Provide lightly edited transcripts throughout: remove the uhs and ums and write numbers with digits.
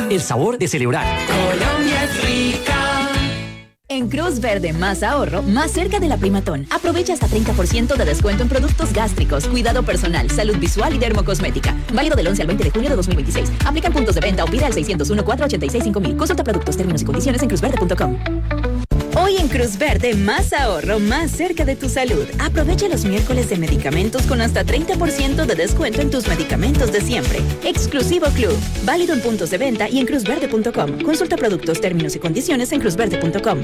El sabor de celebrar. Colombia es rica. En Cruz Verde Más Ahorro, más cerca de la Primatón. Aprovecha hasta 30% de descuento en productos gástricos, cuidado personal, salud visual y dermocosmética. Válido del 11 al 20 de junio de 2026. Aplican puntos de venta o pida al 601-486-5000. Consulta productos, términos y condiciones en cruzverde.com. Hoy en Cruz Verde, más ahorro, más cerca de tu salud. Aprovecha los miércoles de medicamentos con hasta 30% de descuento en tus medicamentos de siempre. Exclusivo Club. Válido en puntos de venta y en cruzverde.com. Consulta productos, términos y condiciones en cruzverde.com.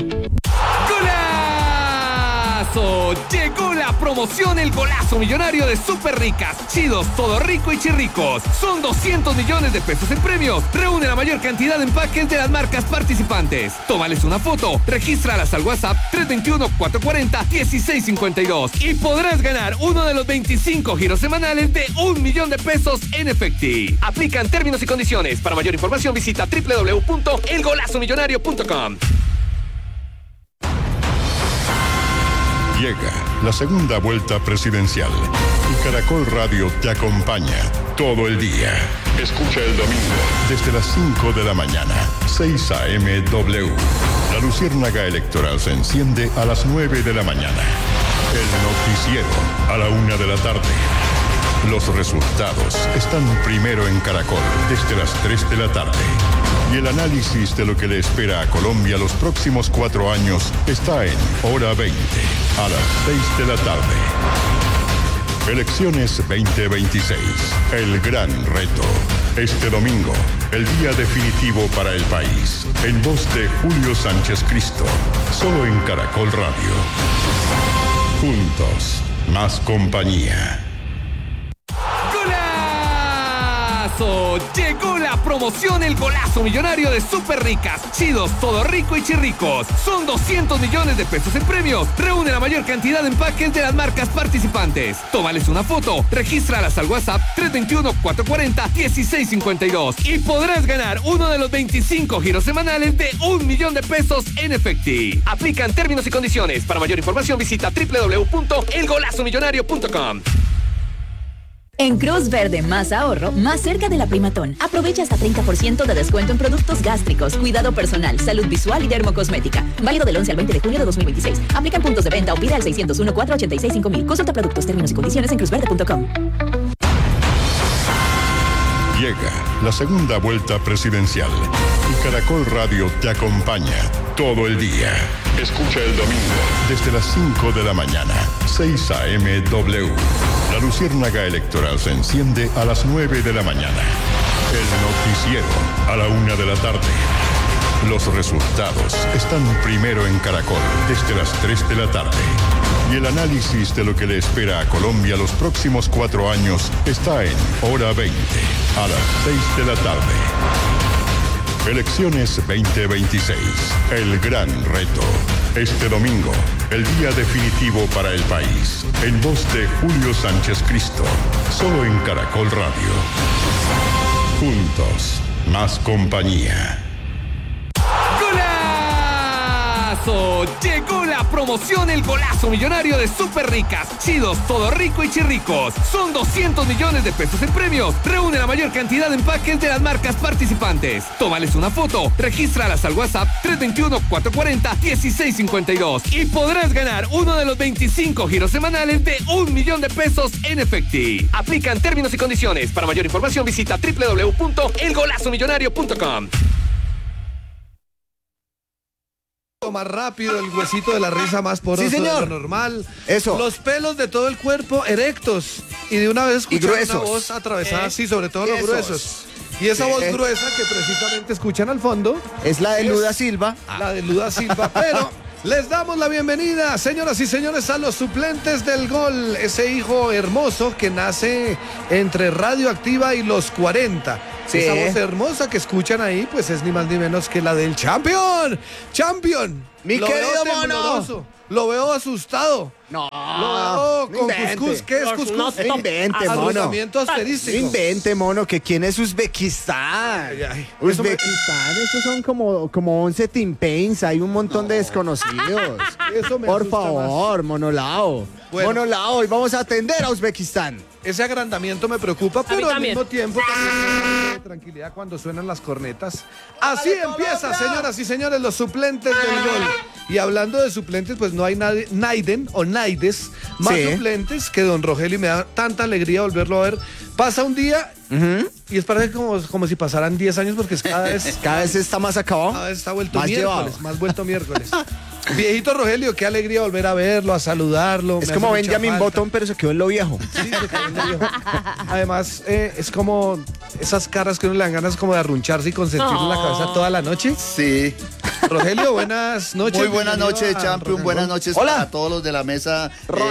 ¡Golazo! Llegó la promoción El Golazo Millonario de Super Ricas, Chidos, Todo Rico y Chirricos. Son 200 millones de pesos en premios. Reúne la mayor cantidad de empaques de las marcas participantes. Tómales una foto, regístralas al WhatsApp 321-440-1652 y podrás ganar uno de los 25 giros semanales de 1 millón de pesos en efectivo. Aplican términos y condiciones. Para mayor información visita www.elgolazomillonario.com. Llega la segunda vuelta presidencial y Caracol Radio te acompaña todo el día. Escucha el domingo desde las 5 de la mañana, 6 a.m. W. La luciérnaga electoral se enciende a las 9 de la mañana. El noticiero a la 1 de la tarde. Los resultados están primero en Caracol desde las 3 de la tarde. Y el análisis de lo que le espera a Colombia los próximos 4 años está en Hora 20, a las 6 de la tarde. Elecciones 2026, el gran reto. Este domingo, el día definitivo para el país. En voz de Julio Sánchez Cristo, solo en Caracol Radio. Juntos, más compañía. Llegó la promoción El Golazo Millonario de Super Ricas, Chidos, Todo Rico y Chirricos. Son 200 millones de pesos en premios. Reúne la mayor cantidad de empaques de las marcas participantes. Tómales una foto, regístralas al WhatsApp 321-440-1652 y podrás ganar uno de los 25 giros semanales de 1 millón de pesos en efectivo. Aplican términos y condiciones. Para mayor información visita www.elgolazomillonario.com. En Cruz Verde Más Ahorro, más cerca de la Primatón. Aprovecha hasta 30% de descuento en productos gástricos, cuidado personal, salud visual y dermocosmética. Válido del 11 al 20 de junio de 2026. Aplican puntos de venta o pida al 601-486-5000. Consulta productos, términos y condiciones en cruzverde.com. Llega la segunda vuelta presidencial y Caracol Radio te acompaña todo el día. Escucha el domingo desde las 5 de la mañana, 6 a.m. W. La luciérnaga electoral se enciende a las 9 de la mañana. El noticiero a la 1 de la tarde. Los resultados están primero en Caracol desde las 3 de la tarde. Y el análisis de lo que le espera a Colombia los próximos 4 años está en Hora 20, a las 6 de la tarde. Elecciones 2026, el gran reto. Este domingo, el día definitivo para el país. En voz de Julio Sánchez Cristo, solo en Caracol Radio. Juntos, más compañía. Llegó la promoción El Golazo Millonario de Super Ricas, Chidos, Todo Rico y Chirricos. Son 200 millones de pesos en premios. Reúne la mayor cantidad de empaques de las marcas participantes. Tómales una foto, regístralas al WhatsApp 321-440-1652 y podrás ganar uno de los 25 giros semanales de 1 millón de pesos en efectivo. Aplican términos y condiciones. Para mayor información visita www.elgolazomillonario.com. Más rápido, el huesito de la risa más poroso de lo normal. Eso. Los pelos de todo el cuerpo erectos. Y de una vez escuchar una voz atravesada, sí, sobre todo los gruesos. Y esa voz gruesa que precisamente escuchan al fondo es la de Luda Silva. La de Luda Silva, pero les damos la bienvenida, señoras y señores, a los suplentes del gol. Ese hijo hermoso que nace entre Radioactiva y los 40. Sí. Esa voz hermosa que escuchan ahí, pues es ni más ni menos que la del Champion. ¡Champion! Mi querido mono. Lo veo asustado. No. Lo veo con cuscús. ¿Qué es cuscús? No invente, mono. Asterístico. Invente, mono, que quién es Uzbekistán. Uzbekistán, esos son como 11 T-Pains. Hay un montón de desconocidos. Eso me Por asusta favor, más. Monolao. Bueno. Monolao, hoy vamos a atender a Uzbekistán. ese agrandamiento me preocupa, mí pero al también. mismo tiempo también me da tranquilidad cuando suenan las cornetas. Así empieza, señoras y señores, los suplentes del gol. Y hablando de suplentes, pues no hay Naiden o Naides más Sí. suplentes que don Rogelio, y me da tanta alegría volverlo a ver. Pasa un día y es parece como si pasaran 10 años porque es Cada vez está más acabado. cada vez está vuelto Más miércoles, llevado. más vuelto miércoles. Viejito Rogelio, qué alegría volver a verlo, a saludarlo. Es me como hace mucha Benjamin falta. Button, pero se quedó en lo viejo. Sí, se quedó en lo viejo. Además, es como esas caras que uno le dan ganas como de arruncharse y consentirle en la cabeza toda la noche. Sí, Rogelio, buenas noches. muy buenas bienvenido noches, a Champion. Rock and Buenas Roll. noches Hola. para todos los de la mesa.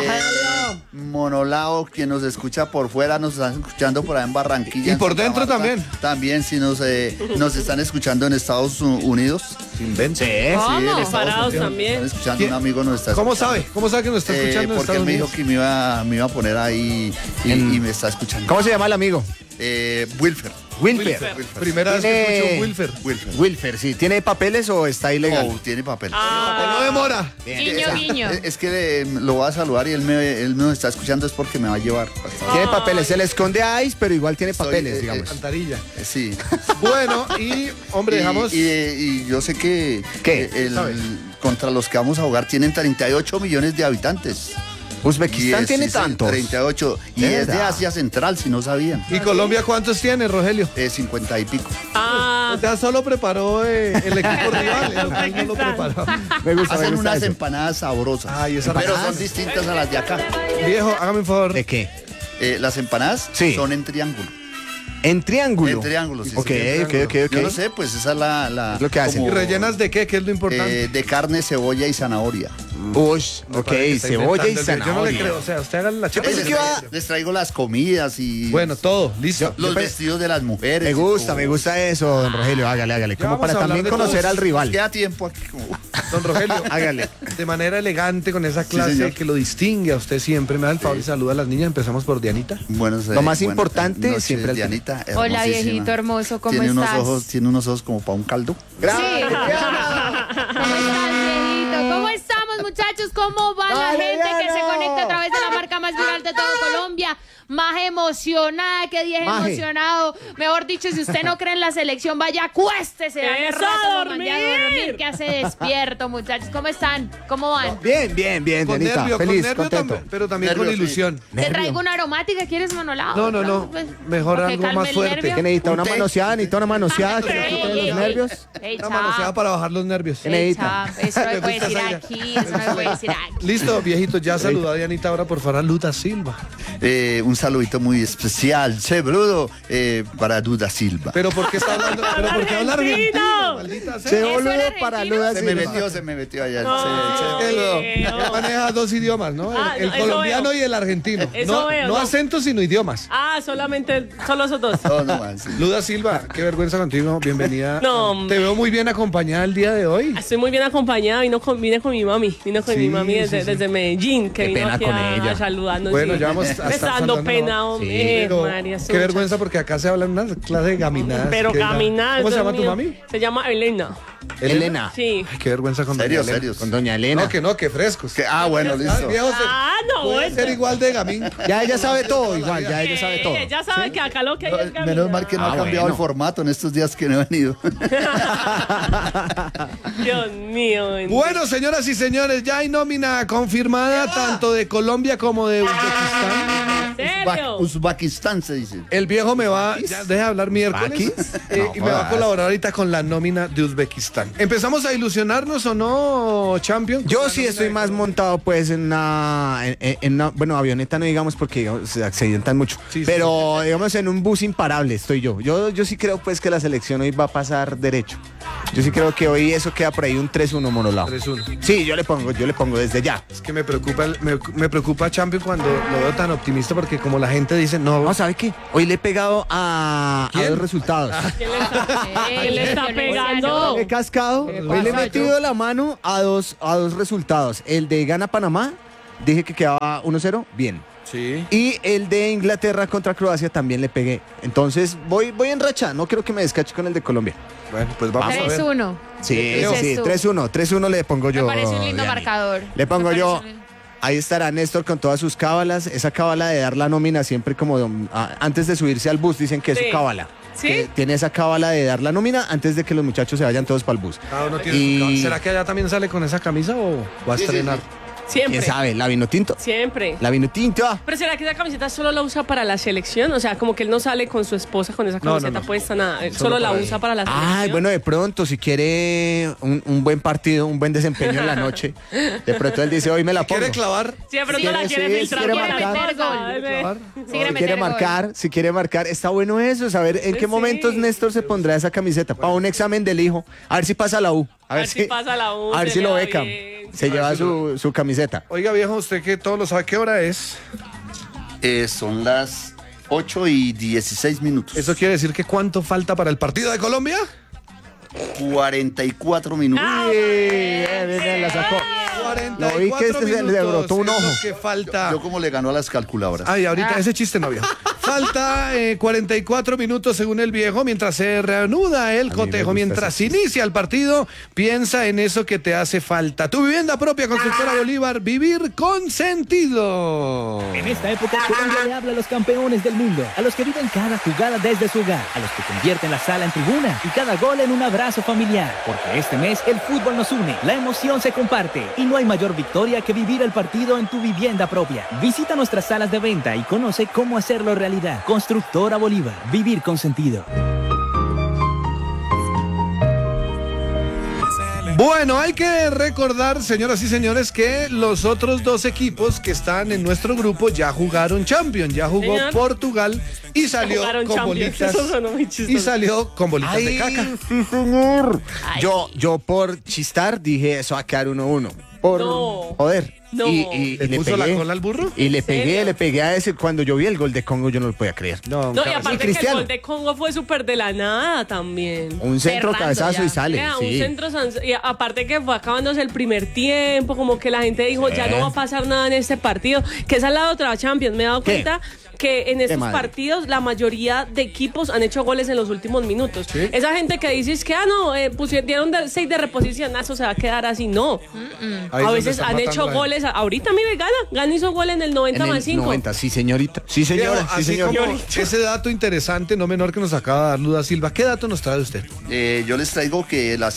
Monolao, quien nos escucha por fuera, nos están escuchando por allá en Barranquilla. Y en por Santa dentro Marta. también. También, si nos están escuchando en Estados Unidos. Invente. ¿Cómo? en Estados Parados Unidos también. Están escuchando, ¿Quién? un amigo nos está ¿Cómo escuchando. sabe? ¿Cómo sabe que nos está escuchando en Porque Estados él me dijo Unidos? que me iba a poner ahí y me está escuchando. ¿Cómo se llama el amigo? Wilfer. Wilfer. Primera vez que Tiene- escucho Wilfer. Wilfer, sí. ¿Tiene papeles o está ilegal? Oh, tiene papel. No demora. Guiño, guiño. Es que lo voy a saludar y él me está escuchando es porque me va a llevar. Tiene papeles. Se le esconde a Ice, pero igual tiene papeles, digamos. Alcantarilla. Sí. Bueno, y hombre, dejamos. Y yo sé que ¿Qué? ¿Sabe? contra los que vamos a jugar tienen 38 millones de habitantes. Uzbekistán tiene 16, tantos. 38. Y es de ¿Verdad? Asia Central, si no sabían. ¿Y Colombia cuántos tiene, Rogelio? 50 y pico. Ah, O sea, solo preparó el equipo rival, el local no lo preparó. Me gusta, Hacen unas eso. empanadas sabrosas. Ay, esa pero empanadas. son distintas a las de acá. Viejo, hágame un favor. ¿De qué? Las empanadas Sí. son en triángulo. En triángulo. En triángulo, sí. Ok, sí. ok. Yo no sé, pues esa es la Es lo que hacen. ¿Y rellenas de qué? ¿Qué es lo importante? de carne, cebolla y zanahoria. Ush, ok, Parece que está cebolla y inventando el- Yo no le zanahoria. creo, o sea, usted haga la chapa. pensé que iba- Les traigo las comidas y Bueno, todo, listo. los vestidos de las mujeres. Me gusta eso, don Rogelio. Hágale. Como vamos para a hablar también de conocer todos. al rival. Queda tiempo aquí. Como... Don Rogelio, Hágale. de manera elegante, con esa clase señor. que lo distingue a usted siempre. Me da el favor y saluda a las niñas. Empezamos por Dianita. Lo Lo más importante, siempre al Dianita. Hola, hermosísima. viejito hermoso, ¿cómo tiene estás? Tiene unos ojos como para un caldo. Sí. ¿Cómo estás, viejito? ¿Cómo estamos, muchachos? ¿Cómo va la Dale, gente que se Diana. conecta a través de la marca más viral de todo Colombia? Más emocionada, que 10 Maje. emocionado. Mejor dicho, si usted no cree en la selección, vaya, acuéstese. Hace ¡Eso, rato a lo mandé a dormir, que hace despierto, muchachos. ¿Cómo están? ¿Cómo van? Bien, Con Dianita. nervio, con Feliz, nervio contento. también, pero también con Nervio, sí. ilusión. ¿Te Nervio. traigo una aromática? ¿Quieres monolado? No. Mejor Para que algo calme más el fuerte. nervio. ¿Qué necesita? Un ¿Una té. manoseada? ¿Necesita una manoseada que le quite los nervios? Ey, Una manoseada para bajar los nervios. ¿Qué necesita? Eso no Me me puede gusta decir esa idea. aquí, eso no me puede decir aquí. Listo, viejito, ya saludó a Dianita ahora por favor a Luta Silva. Un saludito muy especial, cebrudo, para Duda Silva. Pero ¿por qué está hablando? ¿Pero por qué habla argentino? Maldita sea. Se ¿Eso boludo era para argentino? Luda Silva. Se me metió allá. Él maneja dos idiomas, ¿no? Ah, El no, eso colombiano veo. y el argentino. Eso No, veo, no no. acentos, sino idiomas. Ah, solo esos dos. No más. Luda Silva, qué vergüenza contigo. Bienvenida. No, hombre. Te veo muy bien acompañada el día de hoy. Estoy muy bien acompañada, vine con mi mami, Sí, desde Medellín, que Qué vino pena aquí con a ella. saludarnos. Bueno, sí. ya vamos a Me estar está dando saludando, pena, ¿no? hombre, Pero María. qué vergüenza porque acá se hablan una clase de gaminadas. Pero que da- caminar. ¿Cómo se Dios llama tu mío. mami? Se llama Elena. Elena. Sí. Ay, qué vergüenza con Serios, doña Elena. serios. Con doña Elena. No, que frescos. Bueno, Ay, listo. viejo, Ah, no, puede bueno. ser igual de gamín. Ya ella sabe todo, igual, ya ella sabe todo. Ya sabe que acá lo que hay es caminar. Menos mal que no ha cambiado el formato en estos días que no he venido. Dios mío. bendito. Bueno, señoras y señores, ya hay nómina confirmada tanto de Colombia como de Uzbekistán. ¿En serio? Uzbekistán se dice. El viejo me va, ya deja de hablar miércoles, y me va a colaborar ahorita con la nómina de Uzbekistán. ¿Empezamos a ilusionarnos o no, Champion? Yo sí estoy más montado pues en una, bueno, avioneta no digamos porque digamos, se accidentan mucho, Sí, pero digamos en un bus imparable estoy yo. Yo sí creo pues que la selección hoy va a pasar derecho. Yo sí creo que hoy eso queda por ahí un 3-1 monolado. 3-1. Sí, yo le pongo desde ya. Es que me preocupa Champion cuando lo veo tan optimista porque como la gente dice, no, No, ¿sabe qué? Hoy le he pegado a ¿Quién? dos resultados. ¿Quién le está Ey, pegando? He cascado, ¿Qué hoy le he pasa, metido la mano a dos resultados. El de Gana Panamá, dije que quedaba 1-0, bien. Sí. Y el de Inglaterra contra Croacia también le pegué. Entonces voy en racha, no quiero que me descache con el de Colombia. Bueno, pues vamos a ver. 3-1. Sí, Dices sí, tú. 3-1 le pongo yo. Me parece un lindo Diana. marcador. Le pongo Me yo parece un- Ahí estará Néstor con todas sus cábalas. Esa cábala de dar la nómina siempre como antes de subirse al bus, dicen que es su cábala. ¿Sí? Que tiene esa cábala de dar la nómina antes de que los muchachos se vayan todos para el bus. Cada uno tiene su cábala. ¿Será que allá también sale con esa camisa o va a estrenar? Siempre. ¿Quién sabe? ¿La vino tinto? Siempre. La vino tinto. Pero ¿será que esa camiseta solo la usa para la selección? O sea, como que él no sale con su esposa con esa camiseta puesta, nada. Él solo la usa para la selección. Ay, bueno, de pronto, si quiere un buen partido, un buen desempeño en la noche, de pronto él dice, hoy me la pongo. ¿Quiere clavar? Sí, de pronto la quiere filtrar. Si quiere marcar, está bueno eso, saber en qué momentos Néstor se pondrá esa camiseta. Para un examen del hijo, a ver si pasa la U. A ver si pasa la U. A ver si lo becan. Se lleva su camiseta. Oiga, viejo, usted que todo lo sabe, ¿qué hora es? Son las 8:16. ¿Eso quiere decir que cuánto falta para el partido de Colombia? 44 minutos. La sacó. 44 Lo vi que le brotó un ojo. Que falta. Yo como le ganó a las calculadoras. Ay, ahorita ese chiste no había. Falta 44 minutos según el viejo, mientras se reanuda el cotejo, mientras inicia el partido, piensa en eso que te hace falta. Tu vivienda propia, Constructora Bolívar, vivir con sentido. En esta época, Colombia le habla a los campeones del mundo, a los que viven cada jugada desde su hogar, a los que convierten la sala en tribuna y cada gol en un abrazo familiar. Porque este mes el fútbol nos une, la emoción se comparte y no hay mayor victoria que vivir el partido en tu vivienda propia. Visita nuestras salas de venta y conoce cómo hacerlo realidad. Constructora Bolívar, vivir con sentido. Bueno, hay que recordar, señoras y señores, que los otros dos equipos que están en nuestro grupo ya jugaron Champions. Ya jugó Portugal y salió con bolitas. Y salió con bolitas de caca. Sí, señor. Yo por chistar dije, eso va a quedar 1-1. Por joder. No. Y ¿Le puso la cola al burro? Y le pegué a ese. Cuando yo vi el gol de Congo, yo no lo podía creer. No, y aparte que el gol de Congo fue súper de la nada también. Un centro cabezazo ya. y sale. Un centro, y aparte que fue acabándose el primer tiempo, como que la gente dijo, ya no va a pasar nada en este partido, que esa es la otra Champions. Me he dado cuenta que en estos partidos la mayoría de equipos han hecho goles en los últimos minutos. ¿Sí? Esa gente que dice que dieron 6 de reposición, eso se va a quedar así. No. A veces han hecho goles. Ahorita, mire, Gana hizo gol en el 90 más 5. 90, sí, señorita. Sí, señora. Sí, señora. Ese dato interesante, no menor, que nos acaba de dar Luda Silva. ¿Qué dato nos trae usted? Yo les traigo que la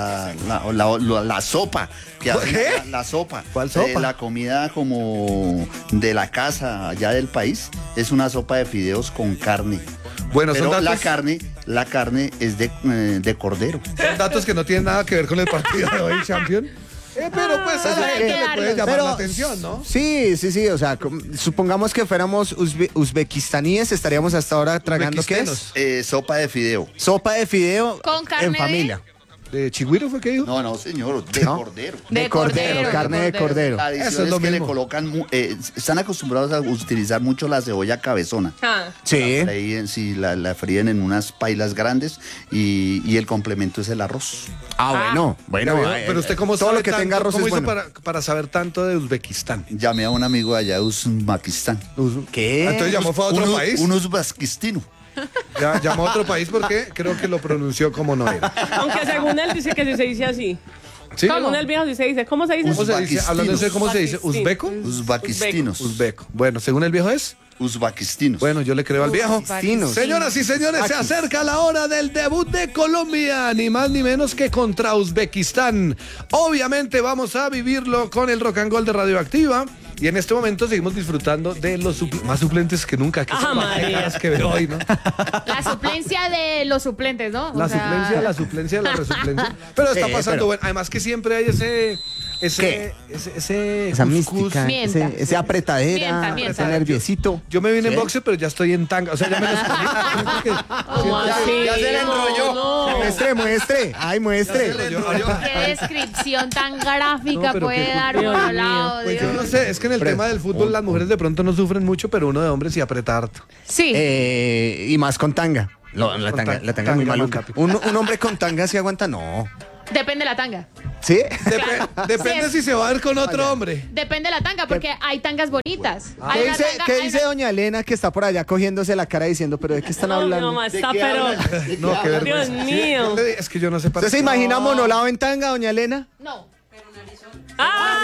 sopa. La sopa. ¿Cuál sopa? La comida como de la casa allá del país es una sopa de fideos con carne. Bueno, pero son datos... la carne es de cordero. Son datos que no tienen nada que ver con el partido de hoy, Champions. Pero pues a la gente le puede llamar la atención, ¿no? Sí. O sea, supongamos que fuéramos uzbekistaníes, estaríamos hasta ahora tragando, ¿qué es? Sopa de fideo. Sopa de fideo con carne en familia. ¿De chigüiro fue que dijo? No, señor, cordero. De cordero, carne de cordero. La adición es que le colocan, están acostumbrados a utilizar mucho la cebolla cabezona. Sí. La fríen en unas pailas grandes y el complemento es el arroz. Bueno. Pero usted cómo todo sabe lo que tanto, tenga arroz ¿cómo es hizo bueno? para saber tanto de Uzbekistán? Llamé a un amigo de allá de Uzbekistán. ¿Qué? Entonces llamó fue a otro país. Un uzbekistino. Ya llamó a otro país porque creo que lo pronunció como no era. Aunque según él dice que se dice así. ¿Sí? Según el viejo sí se dice. ¿Cómo se dice? ¿Cómo se dice? Hablando de ¿cómo se dice? ¿Uzbeco? Uzbekistinos. Uzbeco. Bueno, según el viejo es uzbekistinos. Bueno, yo le creo al viejo. Señoras y señores, se acerca la hora del debut de Colombia, ni más ni menos que contra Uzbekistán. Obviamente vamos a vivirlo con el Rock and Roll de Radioactiva. Y en este momento seguimos disfrutando de los más suplentes que nunca. Que que veo hoy, ¿no? La suplencia de los suplentes, ¿no? La suplencia de la resuplencia. Pero está pasando, bueno, además que siempre hay esa mística, ese apretadera, ese nerviosito. Yo me vine en boxe, pero ya estoy en tanga. O sea, ya me lo ya se le enrolló. Muestre. Ay, muestre. Qué descripción tan gráfica puede dar por un lado. Pues yo no sé, es que en el tema del fútbol las mujeres de pronto no sufren mucho, pero uno de hombres sí aprieta harto. Sí. Y más con tanga. La tanga es muy maluca. Un hombre con tanga se aguanta, no. Depende de la tanga. ¿Sí? Depende si se va a ver con otro hombre. Depende de la tanga, porque hay tangas bonitas. ¿Qué dice doña Elena, que está por allá cogiéndose la cara diciendo, pero de qué están hablando? Mi mamá está, pero... No, qué vergüenza. Dios mío. Es que yo no sé para ¿Usted se imagina monolado en tanga, doña Elena? No. ¡Ah!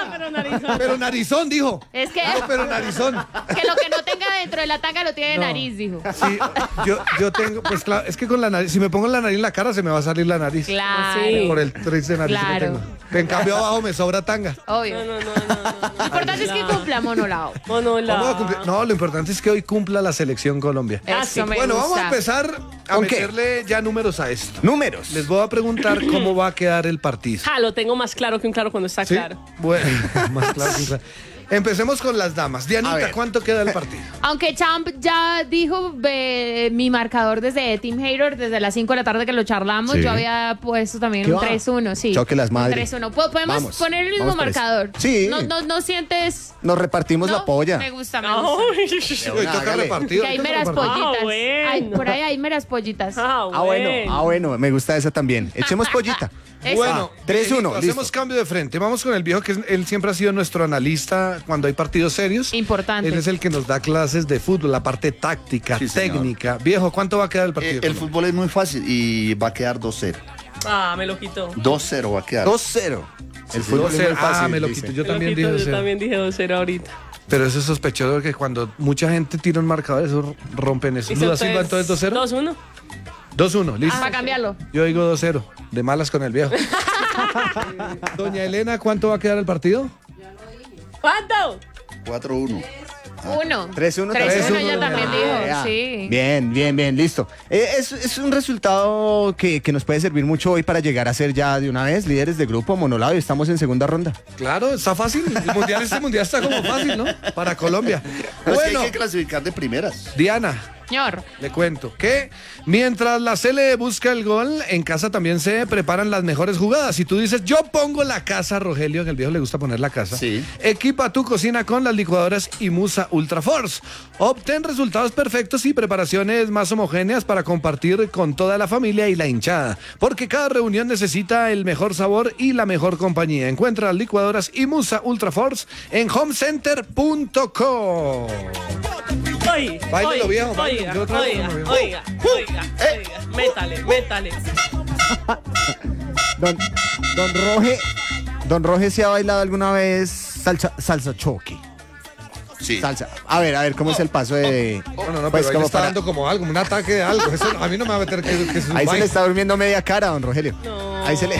Pero narizón, dijo. Es que, pero narizón. que lo que no tenga dentro de la tanga lo tiene de nariz, dijo. Sí, yo tengo, pues claro, es que con la nariz, si me pongo la nariz en la cara se me va a salir la nariz. Claro. Por el tris de nariz que tengo. En cambio abajo me sobra tanga. Obvio. No. Lo importante es que cumpla Monolao. No, lo importante es que hoy cumpla la selección Colombia. Eso me Bueno, gusta. vamos a empezar a meterle ya números a esto. Números. Les voy a preguntar cómo va a quedar el partido. Lo tengo más claro que un claro cuando está ¿Sí? claro. Bueno, más claro que un claro. Empecemos con las damas. Dianita, ¿cuánto queda el partido? Aunque Champ ya dijo mi marcador desde Team Hater, desde las 5 de la tarde que lo charlamos, Sí. yo había puesto también ¿Qué un va? 3-1, sí. Choque las madres. Un 3-1. Podemos Vamos, poner el mismo vamos por eso. marcador. Sí. No sientes... Nos repartimos la polla. Me gusta. Hoy toca repartido. Que hay hoy toca meras repartido. pollitas. bueno. Por ahí hay meras pollitas. Bueno, me gusta esa también. Echemos pollita. Eso. Bueno, 3-1, listo, hacemos listo. cambio de frente. Vamos con el viejo, que él siempre ha sido nuestro analista cuando hay partidos serios. Importante. Él es el que nos da clases de fútbol, la parte táctica, Sí, señor. técnica. Viejo, ¿cuánto va a quedar el partido? El fútbol es muy fácil y va a quedar 2-0. Me lo quitó. 2-0 va a quedar. 2-0. El fútbol es muy 2-0. fácil. Me lo dice. quito. Yo Me lo también quito, dije yo 2-0. también dije 2-0 ahorita. Pero eso es sospechoso que cuando mucha gente tira un marcador, eso rompen eso. ¿Duda Silva entonces 2-0? 2-1. 2-1, listo. Para cambiarlo. Yo digo 2-0. De malas con el viejo. Doña Elena, ¿cuánto va a quedar el partido? ¿Cuánto? 4-1. 1. 3-1. 3-1 ya también dijo, Ya. sí. Bien, listo. Es un resultado que nos puede servir mucho hoy para llegar a ser ya de una vez líderes de grupo Monolao y estamos en segunda ronda. Claro, está fácil. Este mundial está como fácil, ¿no? Para Colombia. Pero es que Bueno, hay que clasificar de primeras. Diana, Señor. le cuento que mientras la Cele busca el gol, en casa también se preparan las mejores jugadas. Si tú dices, yo pongo la casa, Rogelio, que al viejo le gusta poner la casa, Sí. equipa tu cocina con las licuadoras Imusa Ultra Force. Obtén resultados perfectos y preparaciones más homogéneas para compartir con toda la familia y la hinchada. Porque cada reunión necesita el mejor sabor y la mejor compañía. Encuentra las licuadoras Imusa Ultra Force en homecenter.co. Báilelo, viejo, báilelo. Yo otra vez, viejo. Oiga. Métale. Don Roge se ha bailado alguna vez salsa choque. Sí. Salsa. A ver, ¿cómo es el paso de...? No, Pues pero ahí como le está para- dando como algo, un ataque de algo. Eso a mí no me va a meter que es un Ahí se baile. le está durmiendo media cara, don Rogelio. Ahí se le...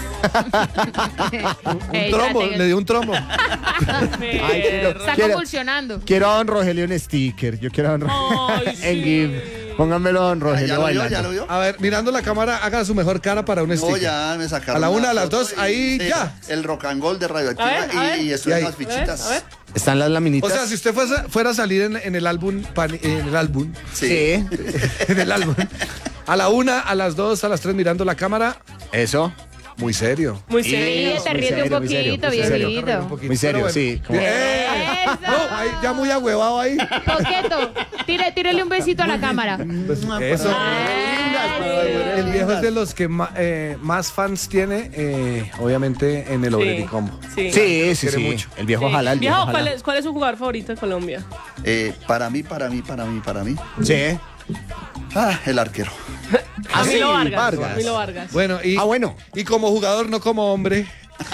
Un trombo, le dio un trombo. Ay, Está convulsionando. Quiero a don Rogelio en sticker. Yo quiero a don Rogelio Ay, en GIF. Pónganmelo a don Rogelio ¿Ya lo vio? bailando. ¿Ya lo vio? A ver, mirando la cámara, haga su mejor cara para un No, sticker. ya me sacaron. A la una, a las foto dos, ahí y- ya. El rock and roll de Radioactiva A ver. y estoy Y en ahí. las fichitas. A ver. Están las laminitas. O sea, si usted fuera a salir en el álbum, en el álbum, Sí. en el álbum, a la una, a las dos, a las tres mirando la cámara, Eso. muy serio. Muy Sí, serio. te ríete un serio, muy serio, poquito, muy serio. viejito. Muy serio, sí. Como- Eso. No, ahí, ya muy agüevado ahí. Coqueto. Tírele un besito a la cámara. Pues eso. Ay. El viejo es de los que más fans tiene, obviamente, en el Obreri Combo. Sí. Sí, sí, Quiere sí. mucho. El viejo jala, el viejo Viejo, jala. ¿cuál es su jugador favorito de Colombia? Para mí. Sí. El arquero. Camilo sí, Vargas. Vargas. Camilo Vargas. Bueno, y, Bueno. y como jugador, no como hombre.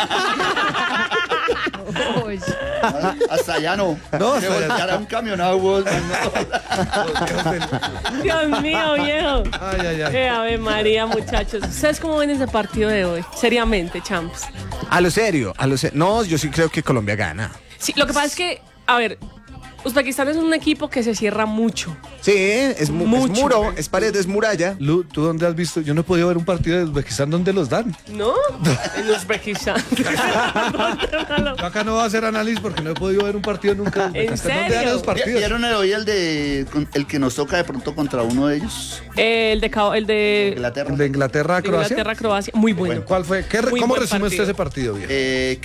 Uy. Hasta allá no. No, Se hasta allá. volteará un camionado. Dios mío, viejo. Ay. Ave María, muchachos. ¿Ustedes cómo ven ese partido de hoy? Seriamente, champs. A lo serio, No, yo sí creo que Colombia gana. Sí, lo que pasa es que, a ver, Uzbekistán es un equipo que se cierra mucho. Sí, es Mucho. muro, es pared, es muralla. Lu, ¿tú dónde has visto? Yo no he podido ver un partido de Uzbekistán donde los dan. ¿No? En Uzbekistán. Yo acá no voy a hacer análisis porque no he podido ver un partido nunca. de ¿En Uzbekistán. ¿Dónde dan serio? esos partidos? ¿Vieron hoy el que nos toca de pronto contra uno de ellos? El de Inglaterra. ¿El de Inglaterra a Croacia? Inglaterra, Croacia. Muy bueno. ¿Cuál fue? Muy ¿Cómo buen resume partido. usted ese partido, viejo?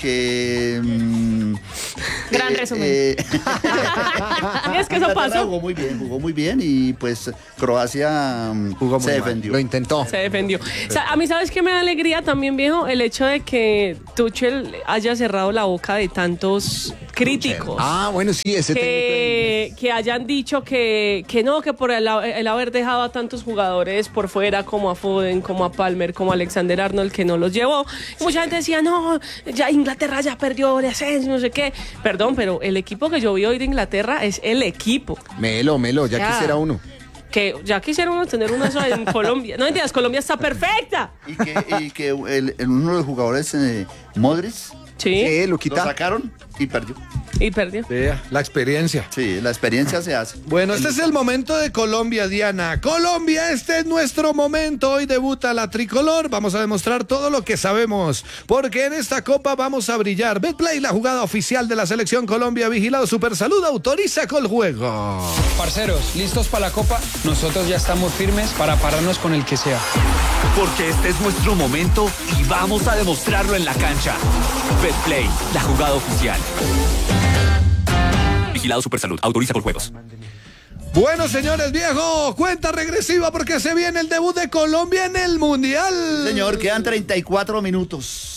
Gran resumen. Es que eso pasó. Jugó muy bien y pues Croacia Jugó muy se mal. defendió. Lo intentó. Se defendió. O sea, a mí, ¿sabes qué me da alegría también, viejo? El hecho de que Tuchel haya cerrado la boca de tantos críticos. Bueno, sí, ese que hayan dicho que no, que por el haber dejado a tantos jugadores por fuera, como a Foden, como a Palmer, como a Alexander Arnold, que no los llevó. Y mucha gente decía, no, ya Inglaterra ya perdió el ascenso, no sé qué. Perdón, pero el equipo que yo vi hoy de Inglaterra es el equipo. Melo, ya quisiera uno. Que ya quisiera uno tener uno en Colombia. No entiendas, Colombia está perfecta. Y que uno de los jugadores, Modric, lo sacaron y perdió. Y perdió. Vea, la experiencia. Sí, la experiencia se hace. Bueno, este es el momento de Colombia, Diana. Colombia, este es nuestro momento. Hoy debuta la tricolor. Vamos a demostrar todo lo que sabemos, porque en esta copa vamos a brillar. Betplay, la jugada oficial de la selección Colombia, vigilado Supersalud, autoriza con juego. Parceros, ¿listos para la copa? Nosotros ya estamos firmes para pararnos con el que sea. Porque este es nuestro momento y vamos a demostrarlo en la cancha. Betplay, la jugada oficial. Vigilado Supersalud, autoriza con juegos. Bueno, señores, viejo, cuenta regresiva porque se viene el debut de Colombia en el Mundial. Señor, quedan 34 minutos.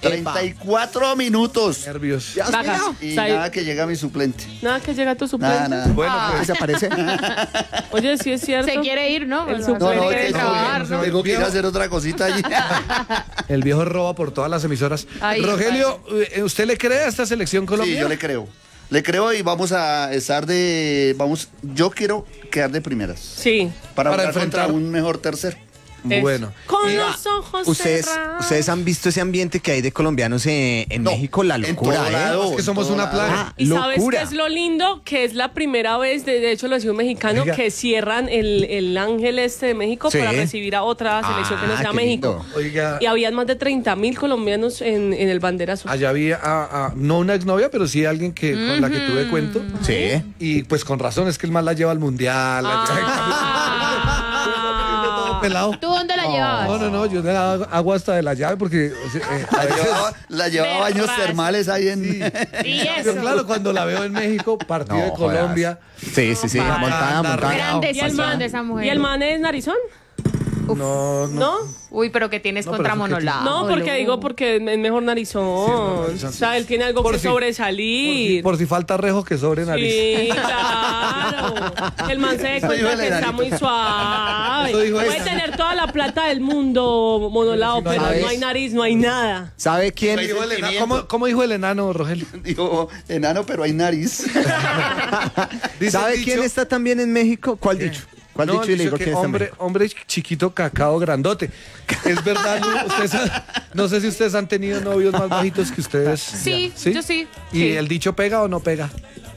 34 minutos. Nervios. Y nada que llega mi suplente. Nada que llega tu suplente. Nada. Bueno, pues desaparece. Oye, sí es cierto. Se quiere ir, ¿no? El suplente quiere trabajar, ¿no? Tengo que ir a hacer otra cosita allí. El viejo roba por todas las emisoras. Rogelio, ¿usted le cree a esta selección colombiana? Sí, yo le creo. Le creo y vamos a estar yo quiero quedar de primeras. Sí. Para enfrentar un mejor tercero. Bueno. Con los ojos cerrados. ¿Ustedes han visto ese ambiente que hay de colombianos en México? La locura, Es que somos una plaga. ¿Y sabes qué es lo lindo? Que es la primera vez, de hecho lo ha sido un mexicano, que cierran el Ángel de México para recibir a otra selección que no sea México. Oiga. Y habían más de 30,000 colombianos en el banderazo. Allá había, no una exnovia, pero sí alguien con la que tuve cuento. Sí. Y pues con razón, es que el man la lleva al mundial. Pelado. ¿Tú dónde la llevabas? No, yo le daba agua hasta de la llave porque la llevaba baños termales ahí en... Sí. Y eso. Pero claro, cuando la veo en México, partido de Colombia. Sí, montada. Grandes man de esa mujer. ¿Y el man es narizón? No. Uy, pero que tienes contra Monolá. No, porque es mejor narizón. O sea, él tiene algo que sobresalir. Por si falta rejo que sobre nariz. Sí, claro. El man se da cuenta que está muy suave. Puede tener toda la plata del mundo, Monolao, pero no hay nariz, no hay nada. ¿Sabe quién? ¿Cómo dijo el enano, Rogelio? Dijo, enano, pero hay nariz. ¿Sabe quién está también en México? ¿Cuál dicho? ¿Cuál dicho? Y le digo quién está. Hombre chiquito, cacao, grandote. Es verdad, no sé si ustedes han tenido novios más bajitos que ustedes. Sí, yo sí. ¿Y el dicho pega o no pega?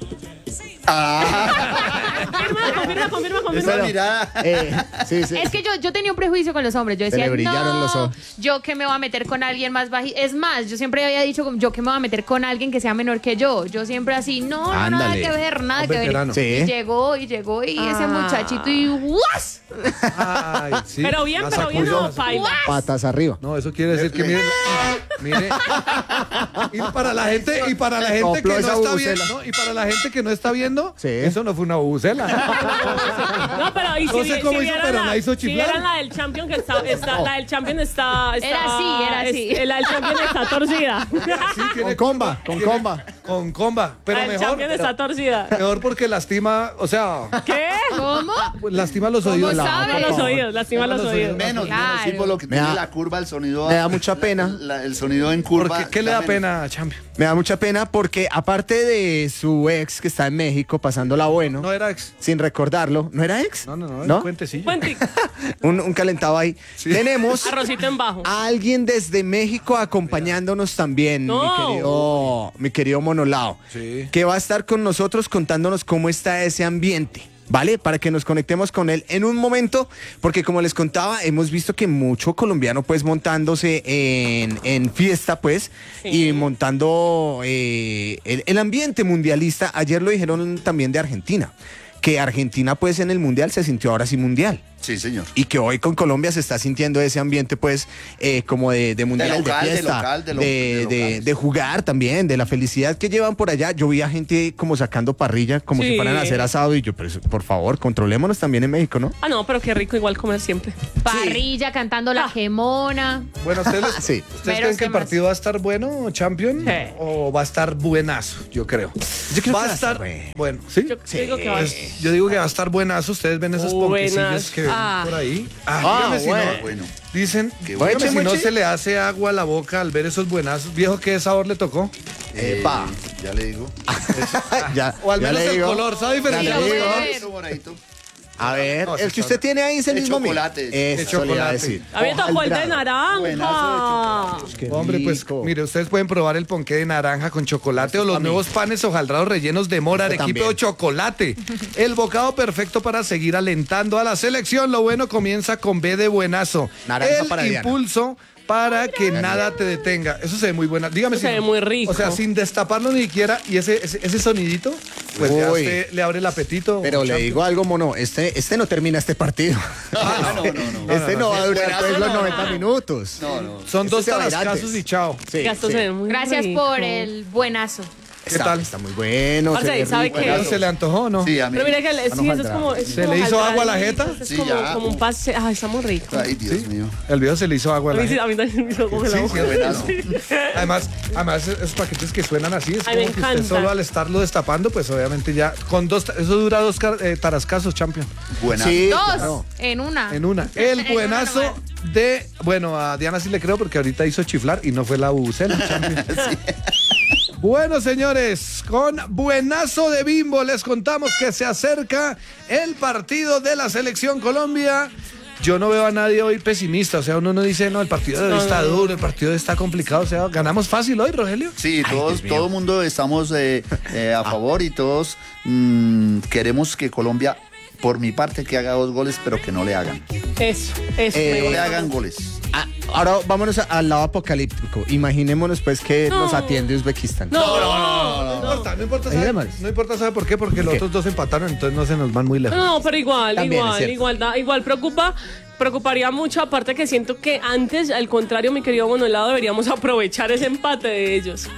Confirma. Esa mirada. Sí. Es que yo tenía un prejuicio con los hombres. Yo decía, brillaron los ojos. Yo que me voy a meter con alguien más bajito. Es más, yo siempre había dicho, yo que me voy a meter con alguien que sea menor que yo. Yo siempre así, nada que ver. Sí. Y llegó y ese muchachito y ¡guas! Ay, sí. Pero bien, no, paila. Patas arriba. No, eso quiere decir que mire. Y para la gente que no está viendo, ¿no? Y para la gente que no está viendo, eso no fue una bubucela. No, pero y no sé cómo hizo, pero la hizo chiflar. Si vieran la del Champion, la del Champion está era así. La del Champion está torcida. Sí, con comba. Pero la del mejor. Champion está torcida. Mejor porque lastima, o sea. ¿Qué? ¿Cómo? Lastima los oídos. Lastima los oídos. Menos, sí, por lo que tiene la curva, el sonido. Me da mucha pena. El sonido en curva. ¿Qué le da pena, Champion? Me da mucha pena porque aparte de su ex que está en México pasándola bueno. No era ex. Sin recordarlo. ¿No era ex? No. Cuentecillo. un calentado ahí. Sí. Tenemos arrocito en bajo. A alguien desde México acompañándonos también, mi querido Monolao. Sí. Que va a estar con nosotros contándonos cómo está ese ambiente. ¿Vale? Para que nos conectemos con él en un momento, porque como les contaba, hemos visto que mucho colombiano pues montándose en fiesta pues, y montando el ambiente mundialista. Ayer lo dijeron también de Argentina, que Argentina pues en el mundial se sintió ahora sí mundial. Sí, señor. Y que hoy con Colombia se está sintiendo ese ambiente, pues, como de mundial, de fiesta, de jugar también, de la felicidad que llevan por allá. Yo vi a gente como sacando parrilla, como si fueran a hacer asado, y yo, pero por favor, controlémonos también en México, ¿no? Ah, no, pero qué rico igual comer siempre. Parrilla, cantando la gemona. Bueno, ¿ustedes creen que el partido va a estar bueno, Champion? Sí. ¿O va a estar buenazo? Yo creo. Yo creo va que a estar bueno. ¿Sí? Yo digo que va a pues, yo digo que va a estar buenazo. Ustedes ven esos ponquecillos que ven por ahí. Dígame si no. Dicen, dígame si no se le hace agua a la boca al ver esos buenazos. Viejo, ¿qué sabor le tocó? Ya le digo. O al menos el color, ¿sabe diferente? A ver, el que usted tiene ahí es el mismo chocolate. De chocolate. A mí me tocó el de naranja. Hombre, pues mire, ustedes pueden probar el ponqué de naranja con chocolate o los nuevos panes hojaldrados rellenos de mora, arequipe o chocolate. El bocado perfecto para seguir alentando a la selección. Lo bueno comienza con B de buenazo. Naranja para el impulso para que nada te detenga. Eso se ve muy buena. Dígame si se ve muy rico. O sea, sin destaparlo ni siquiera, y ese sonidito, pues ya usted le abre el apetito. Pero le digo algo, mono, este no termina este partido. No va a durar pues los 90 minutos. Son 2 tarascazos y chao. Gracias por el buenazo. ¿Qué tal? Está muy bueno. Parce, ¿sabe qué? ¿Se le antojó, no? Sí, a mí. Pero mira que sí, eso es como... ¿Se le hizo agua a la jeta? Es como un pase... Ay, está muy rico. Ay, Dios mío. El viejo se le hizo agua a la jeta. A mí también me hizo como la boca. Además, esos paquetes que suenan así, es como me que usted encanta. solo al estarlo destapando, pues obviamente ya... Eso dura 2 tarascazos, Champion. Buenazo. Sí, 2 claro. en una. El buenazo de... Bueno, a Diana sí le creo porque ahorita hizo chiflar y no fue la bubucela, Champion. Bueno, señores, con buenazo de Bimbo les contamos que se acerca el partido de la Selección Colombia. Yo no veo a nadie hoy pesimista, o sea, uno no dice, no, el partido de hoy está duro, el partido de hoy está complicado, o sea, ¿ganamos fácil hoy, Rogelio? Sí, todo el mundo estamos a favor y todos queremos que Colombia, por mi parte, que haga 2 goles, pero que no le hagan. Eso. No le hagan goles. Ahora vámonos al lado apocalíptico. Imaginémonos pues que nos atiende Uzbekistán. No importa, ¿sabe por qué? Porque los otros 2 empataron, entonces no se nos van muy lejos. No, pero También igual preocuparía mucho, aparte que siento que antes, al contrario, mi querido Monolado, deberíamos aprovechar ese empate de ellos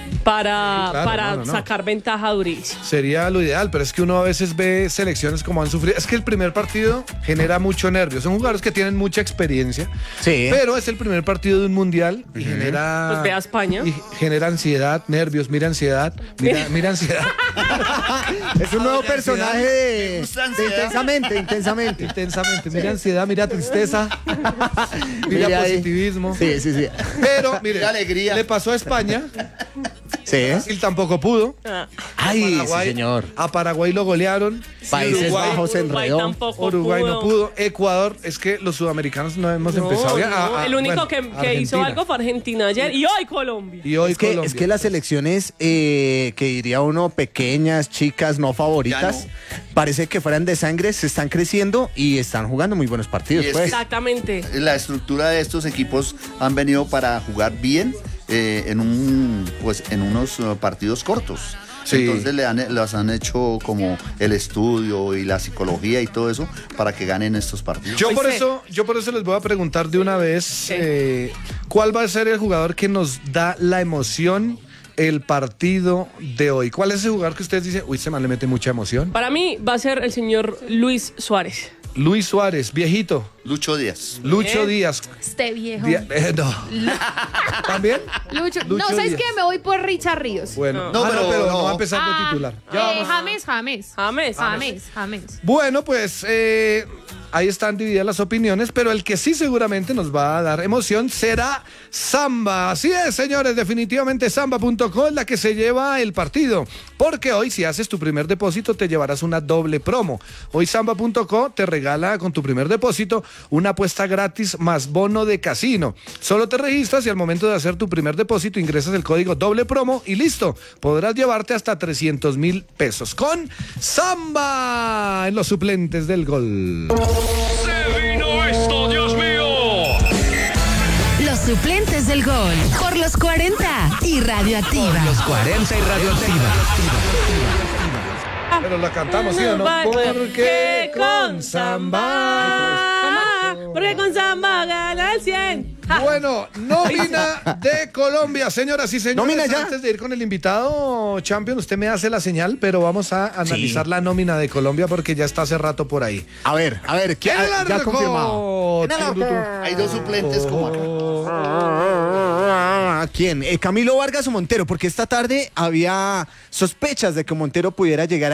para sacar ventaja durísima. Sería lo ideal, pero es que uno a veces ve selecciones como han sufrido. Es que el primer partido genera mucho nervio. Son jugadores que tienen mucha experiencia, pero es el primer partido de un mundial y genera... Pues ve a España. Y genera ansiedad, nervios, mira ansiedad. Mira ansiedad. Es un nuevo personaje de intensamente. Mira ansiedad, mira tristeza, mira positivismo. Sí. Pero, mire, alegría. Le pasó a España. Sí. Brasil tampoco pudo. Ay, sí, señor. A Paraguay lo golearon. Países Bajos en enredó. Uruguay no pudo. Ecuador, es que los sudamericanos no hemos empezado ya. El único que hizo algo fue Argentina ayer y hoy Colombia. Es que las selecciones, que diría uno, pequeñas, chicas, no favoritas, parece que fueran de sangre, se están creciendo y están jugando muy buenos partidos. Pues. Exactamente. La estructura de estos equipos han venido para jugar bien. En unos partidos cortos. Sí. Entonces les han hecho como el estudio y la psicología y todo eso para que ganen estos partidos. Yo por eso les voy a preguntar de una vez ¿cuál va a ser el jugador que nos da la emoción el partido de hoy? ¿Cuál es ese jugador que ustedes dicen, ese man le mete mucha emoción? Para mí va a ser el señor Luis Suárez. Luis Suárez, viejito. Lucho Díaz. Este viejo. No. ¿También? Lucho no, ¿sabes qué? Me voy por Richard Ríos. Bueno, pero no va a empezar de titular. James. Bueno, pues ahí están divididas las opiniones, pero el que sí seguramente nos va a dar emoción será Samba. Así es, señores, definitivamente Samba.co es la que se lleva el partido, porque hoy si haces tu primer depósito te llevarás una doble promo. Hoy Samba.co te regala con tu primer depósito una apuesta gratis más bono de casino. Solo te registras y al momento de hacer tu primer depósito ingresas el código doble promo y listo, podrás llevarte hasta 300,000 pesos con Samba en los suplentes del gol. ¡Se vino esto, Dios mío! Los suplentes del gol por los 40 y Radioactiva. Por los 40 y Radioactiva. Pero la cantamos, ¿sí o no? Porque con samba. Porque con samba gana el 100. Bueno, nómina de Colombia, señoras y señores. ¿Nómina ya? Antes de ir con el invitado, Champion, usted me hace la señal, pero vamos a analizar la nómina de Colombia porque ya está hace rato por ahí. A ver, ¿qué ya confirmado? Hay dos suplentes como acá. ¿Quién? ¿Camilo Vargas o Montero? Porque esta tarde había sospechas de que Montero pudiera llegar